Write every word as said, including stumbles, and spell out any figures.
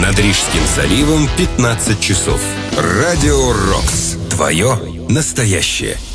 Над Рижским заливом пятнадцать часов. Радио Рокс. Твое настоящее.